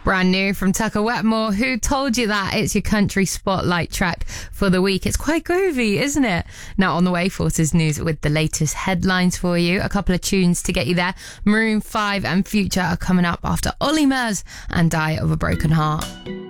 Brand new from Tucker Wetmore. Who told you that? It's your country spotlight track for the week. It's quite groovy, isn't it? Now on the way, Forces News with the latest headlines for you. A couple of tunes to get you there. Maroon 5 and Future are coming up after Ollie Murs and Die of a Broken Heart.